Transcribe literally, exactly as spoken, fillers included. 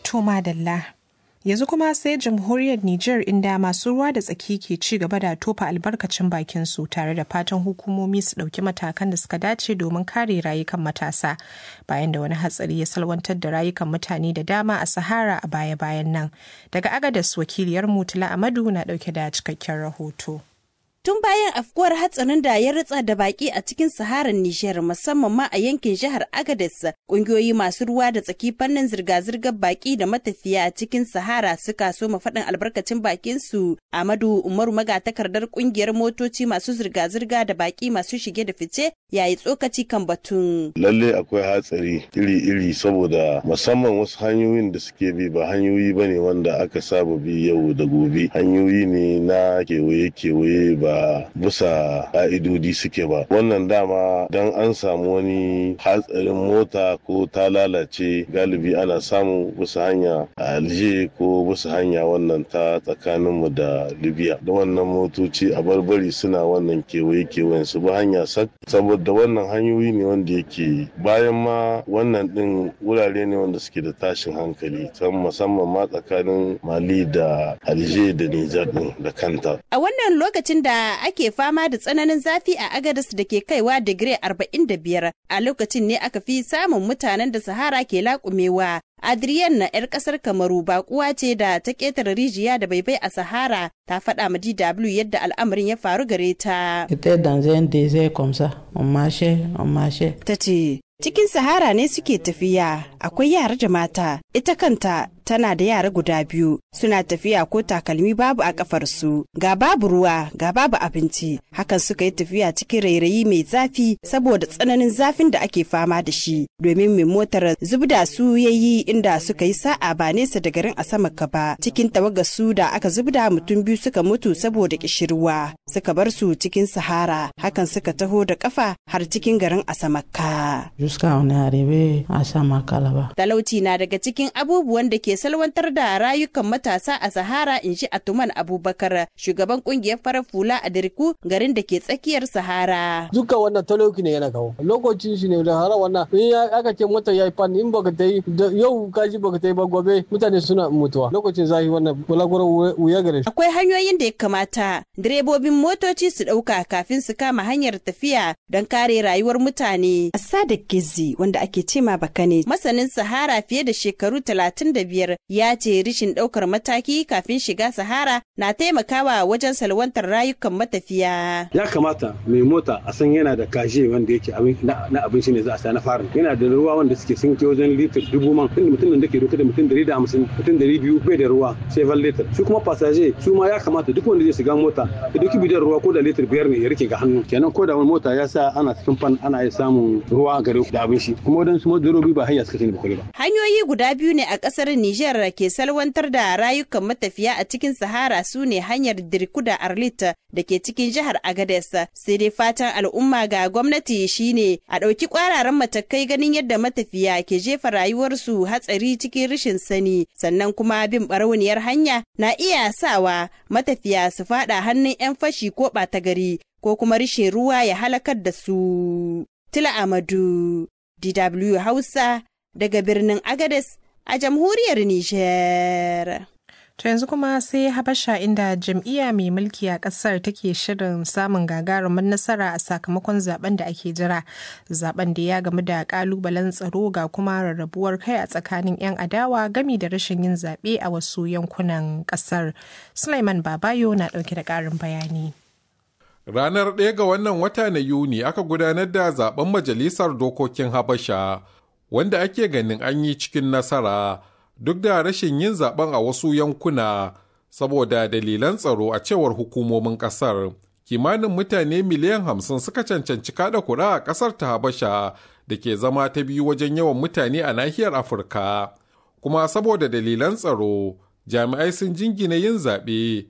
To madalla. Yanzu kuma sai jamhuriyar Nijar inda masu ruwa da tsaki ke ci gaba da tofa albarkacin bakin su tare da fatan hukumomi su ɗauki matakan da suka dace domin kare rayukan matasa bayan da wani hatsari ya salwantar da rayukan mutane da dama a Sahara a baya-bayan nan. Daga Agadas wakiliyar Mutula Amadu na ɗauke da cikakken rahoto. Tun bayan afkuwar hatsarin da ya ritsa da baki a cikin Saharar Nijar musamman ma a yankin jihar Agadez, kungiyoyi masu ruwa da tsaki fannin zirga-zirgar baki da matafiya a cikin Sahara suka so faɗin albarkacin bakin su. Amadu Umaru magatakardar kungiyar motoci masu zirga-zirga da baki masu shige da fice yayi tsokaci kan batun. Lalle akwai hatsari iri-iri saboda musamman wasu hanyoyin da suke bi ba hanyoyi bane wanda aka saba bi yau da gobe. Hanyoyi ne na kewaye-kewaye ba bisa ƙa'idodi suke ba. Wannan dama dan an samu wani hatsarin mota ko ta lalace galibi ana samu bisa hanya a Alje ko bisa hanya wannan ta tsakaninmu da Libya. Da wannan motoci a barbari suna wannan kewaye-kewayen su ba hanya sak saboda wannan hanyoyi ne wanda yake bayan ma wannan din wurare ne wanda suke da tashin hankali san musamman ma tsakanin Mali da Alje da Nijar din da kanta. A wannan lokacin da ake fama da tsananin zafi a Agadez da ke kaiwa digiri arba'in da biyar a lokacin ne aka fi samun mutanen da Sahara ke laƙumewa. Adrienne na 'yar ƙasar Kamaru baƙuwa ce da ta ƙetare rijiya da baibai a Sahara ta faɗa ma D W yadda al'amarin ya faru gare ta. Ta ce, cikin Sahara ne suke tafiya, akwai yara da mata, ita kanta tana da yara guda biyu, suna tafiya ko takalmi babu a kafarsu, ga babu ruwa, ga babu abinci, hakan suka yi tafiya cikin rairayi mai zafi saboda tsananin zafin da ake fama da shi, domin mai motar zubda su yayi inda suka yi sa'a ba nesa da garin Asamaka ba, cikin tawagar su da aka zubda mutum biyu suka mutu saboda kishirwa, suka bar su cikin Sahara, hakan suka taho da kafa har cikin garin Asamaka. Talauci na daga cikin abubuwan da ke salwantar da rayukan matasa a Sahara, in ji Atuman Abubakar, shugaban kungiyar farar fula a Dirku, garin da ke tsakiyar Sahara. Duka wannan talauci ne yana kawo. Lokacin shi ne da hara wannan in ya aka ce mota yayi fan in baka ta yi yau kaji baka ta yi ba gobe mutane suna mutuwa. Lokacin zahi wannan bulaguro wuya gare shi. Akwai hanyoyin da ya kamata direbobin motoci su dauka kafin su kama hanyar tafiya don kare rayuwar mutane. Sadik Gizi wanda ake ce ma Bakane, masanin Sahara fiye da shekaru talatin da biyar, ya ce rishin ɗaukar mataki kafin shiga Sahara na taimakawa wajen salwantar rayukan matafiya. Ya kamata mai mota a san yana da kaje wanda yake na abinci ne za a sa na farin. Yana da ruwa wanda suke sun ke wajen litir dubu man. Inda mutumin da ke doka da mutum dari da hamsin, mutum dari biyu bai da ruwa sai van litir. Su kuma fasaje su ma ya kamata duk wanda zai shiga mota ya doki bidon ruwa ko da litir biyar ne ya rike ga hannu. Kenan ko da wani mota ya sa ana cikin fan ana iya samun ruwa gare da abin shi. Kuma wadansu madarobi ba hanya suka ce ba ba. Hanyoyi guda biyu ne a ƙasar Nijar ke salwantar da rayukan matafiya a cikin Sahara, su ne hanyar Dirku da Arlit da ke cikin jihar Agadez. Sai dai fatan al'umma ga gwamnati shine a ɗauki ƙwararan matakai ganin yadda matafiya ke jefa rayuwarsu hatsari cikin rashin sani, sannan kuma bin barauniyar hanya na iya sawa matafiya su faɗa hannun 'yan fashi ko ɓata gari ko kuma rashin ruwa ya halakar da su. Tila Amadu, D W Hausa daga birnin Agadez a jamhuriyar Nijar. To yanzu kuma sai Habasha, inda jam'iyya mai mulki a ƙasar take shirin samun gagarumin nasara a sakamakon zaben da ake jira. Zaben da ya gamu da ƙalubalen tsaro ga kuma rarrabuwar kai a tsakanin 'yan adawa gami da rashin yin zaɓe a wasu yankunan ƙasar. Sulaiman Babayo na ɗauke da ƙarin bayani. Ranar ɗaya ga wannan wata na Yuni aka gudanar da zaben Majalisar Dokokin Habasha, wanda ake ganin an yi cikin nasara duk da rashin yin zaben a wasu yankuna saboda dalilan tsaro a cewar hukumomin ƙasar. Kimanin mutane miliyan hamsin suka cancanci kada kura a ƙasar ta Habasha da ke zama ta biyu wajen yawan mutane a nahiyar Afirka. Kuma saboda dalilan tsaro, jami'ai sun jingina yin zaɓe